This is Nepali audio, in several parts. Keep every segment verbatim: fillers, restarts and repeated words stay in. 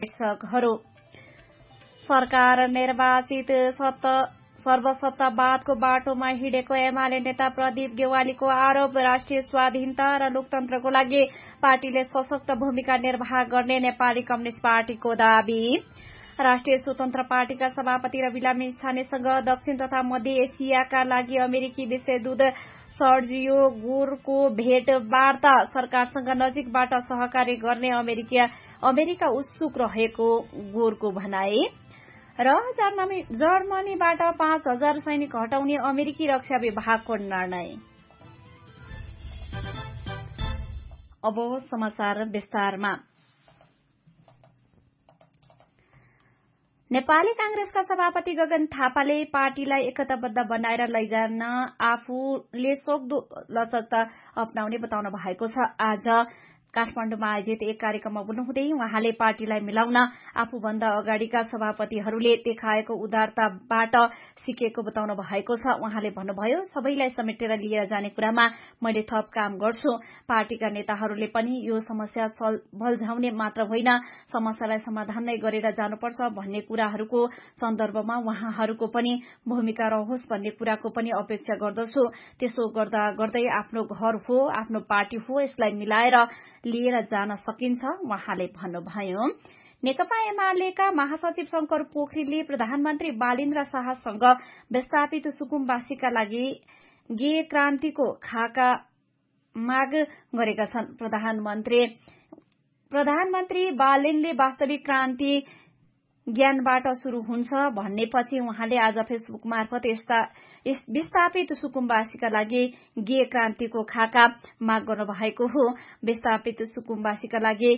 बैठकहरू सरकार निर्वाचित सत्त सर्वसत्तावादको बाटोमा हिँडेको एमाले नेता प्रदीप गेवालीको आरोप। राष्ट्रिय स्वाधीनता र लोकतन्त्रको लागि पार्टीले सशक्त भूमिका निर्वाह गर्ने नेपाली कम्युनिष्ट पार्टीको दावी। राष्ट्रिय स्वतन्त्र पार्टीका सभापति रवि लामिछानेसँग दक्षिण तथा मध्य एसियाका लागि अमेरिकी विषयदूत सर्जियो गुरको भेटवार्ता। सरकारसँग नजिकबाट सहकार्य गर्ने अमेरिका अमेरिका उत्सुक रहेको गुरको भनाई। र जर्मनीबाट पाँच हजार सैनिक हटाउने अमेरिकी रक्षा विभागको निर्णय। अब समाचार विस्तारमा। नेपाली कांग्रेसका सभापति गगन थापाले पार्टीलाई एकताबद्ध बनाएर लैजान आफूले सक्दो लचकता अपनाउने बताउनु भएको छ। आज काठमाडौँमा आयोजित एक कार्यक्रममा बोल्नुहुँदै उहाँले पार्टीलाई मिलाउन आफूभन्दा अगाडिका सभापतिहरूले देखाएको उदारताबाट सिकेको बताउनु भएको छ। उहाँले भन्नुभयो, सबैलाई समेटेर लिएर जाने कुरामा मैले थप काम गर्छु। पार्टीका नेताहरूले पनि यो समस्या भल्झाउने मात्र होइन, समस्यालाई समाधान नै गरेर जानुपर्छ भन्ने कुराहरूको सन्दर्भमा उहाँहरूको पनि भूमिका रहोस् भन्ने कुराको पनि अपेक्षा गर्दछु। त्यसो गर्दा गर्दै आफ्नो घर हो, आफ्नो पार्टी हो, यसलाई मिलाएर लिएर जान सकिन्छ उहाँले भन्नुभयो। नेकपा एमालेका महासचिव शंकर पोखरेलले प्रधानमन्त्री बालेन्द्र शाहसँग विस्थापित सुकुम्बासीका लागि गे क्रान्तिको खाका माग गरेका छन्। प्रधानमन्त्री प्रधानमन्त्री बालेनले वास्तविक क्रान्ति ज्ञानबाट शुरू हुन्छ भन्नेपछि उहाँले आज फेसबुक मार्फत यस्ता विस्थापित सुकुम्बासीका लागि गे क्रान्तिको खाका माग गर्नु भएको हो। विस्थापित सुकुम्बासीका लागि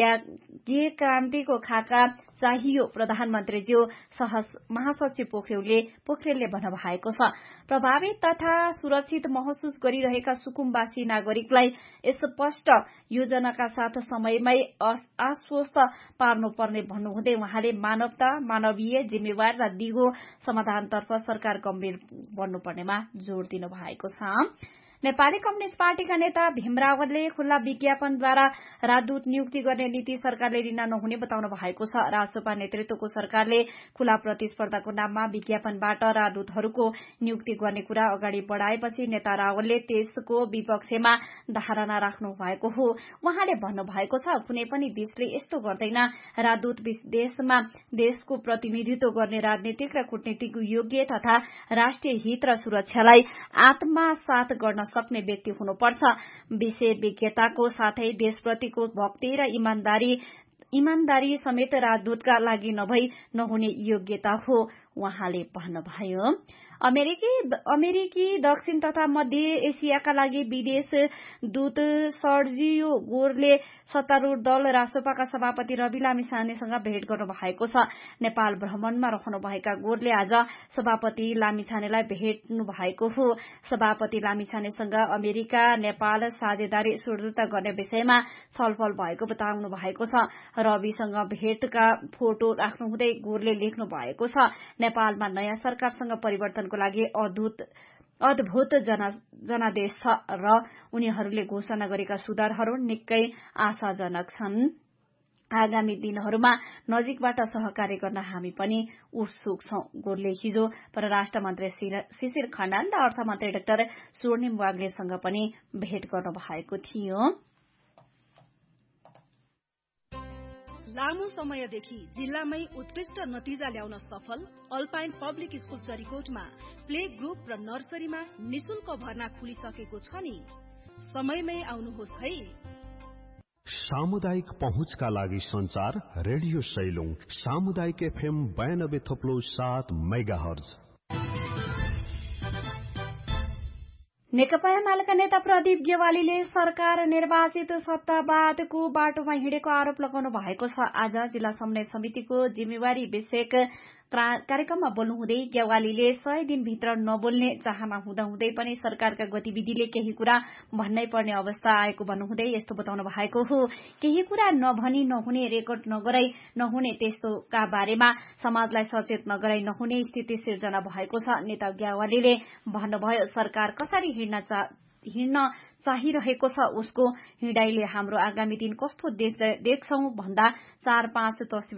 गे क्रान्तिको खाका चाहियो, प्रधानमन्त्रीज्यू महासचिव पोखरेलले पोखरेलले भन्नुभएको छ। प्रभावित तथा सुरक्षित महसुस गरिरहेका सुकुम्बासी नागरिकलाई स्पष्ट योजनाका साथ समयमै आश्वस्त पार्नुपर्ने भन्नुहुँदै उहाँले मानवता, मानवीय जिम्मेवार र दिगो समाधानतर्फ सरकार गम्भीर बन्नुपर्नेमा जोड़ दिनु भएको छ। नेपाली कम्युनिष्ट पार्टीका नेता भीम रावतले खुल्ला विज्ञापनद्वारा राजदूत नियुक्ति गर्ने नीति सरकारले लिन नहुने बताउनु भएको छ। राजसपा नेतृत्वको सरकारले खुला प्रतिस्पर्धाको नाममा विज्ञापनबाट राजदूतहरूको नियुक्ति गर्ने कुरा अगाडि बढ़ाएपछि नेता रावतले त्यसको विपक्षमा धारणा राख्नु भएको हो। उहाँले भन्नुभएको छ, कुनै पनि देशले यस्तो गर्दैन। राजदूत देशमा देशको प्रतिनिधित्व गर्ने राजनीतिक र कूटनीतिक योग्य तथा राष्ट्रिय हित र सुरक्षालाई आत्मसात गर्न सक्ने व्यक्ति हुनुपर्छ। विषय विज्ञताको साथै देशप्रतिको भक्ति र इमानदारी इमानदारी समेत राजदूतका लागि नभई नहुने योग्यता हो उहाँले भन्नुभयो। अमेरिकी अमेरिकी दक्षिण तथा मध्य एसियाका लागि विदेश दूत सर्जियो गोरले सत्तारूढ़ दल रासपाका सभापति रवि लामिछानेसँग भेट गर्नु भएको छ। नेपाल भ्रमणमा रहनुभएका गोरले आज सभापति लामिछानेलाई भेट्नु भएको हो। सभापति लामिछानेसँग अमेरिका नेपाल साझेदारी सुदृढ गर्ने विषयमा छलफल भएको बताउनु भएको छ। रविसँग भेटका फोटो राख्नुहुँदै गोरले लेख्नु भएको छ, नेपालमा नयाँ सरकारसँग परिवर्तनको लागि अद्भुत अद्भुत जनादेश छ र उनीहरूले घोषणा गरेका सुधारहरू निकै आशाजनक छन्। आगामी दिनहरूमा नजिकबाट सहकार्य गर्न हामी पनि उत्सुक छौं। गोरले हिजो परराष्ट्र मन्त्री शिशिर खनाल र अर्थमन्त्री डाक्टर स्वर्णिम वाग्लेसँग पनि भेट गर्नु भएको थियो। लामो समयदेखि जिल्लामै उत्कृष्ट नतिजा ल्याउन सफल alpine public school चरीकोटमा play group र नर्सरीमा निशुल्क भर्ना खुलिसकेको छ नि। समयमै आउनुहोस् है। सामुदायिक पहुँचका लागि संचार रेडियो सैलुङ सामुदायिक एफएम बयानब्बे थप्लो सात मेगाहर्ज। नेकपा एमालेका नेता प्रदीप गेवालीले सरकार निर्वाचित सत्तावादको बाटोमा हिँडेको आरोप लगाउनु भएको छ। आज जिल्ला समन्वय समितिको जिम्मेवारी विषयक कार्यक्रममा बोल्नुहुँदै गेवालीले सय दिनभित्र नबोल्ने चाहना हुँदाहुँदै पनि सरकारका गतिविधिले केही कुरा भन्नै पर्ने अवस्था आएको भन्नुहुँदै यस्तो बताउनु भएको हो। केही कुरा नभनी नहुने, रेकर्ड नगराई नहुने, त्यस्तोका बारेमा समाजलाई सचेत नगराई नहुने स्थिति सिर्जना भएको छ। नेता गेवालीले भन्नुभयो, सरकार कसरी हिँड्न हिँड्न चाहिरहेको छ, उसको हिँडाइले हाम्रो आगामी दिन कस्तो देख्छौं भन्दा चार पाँच तस्बिर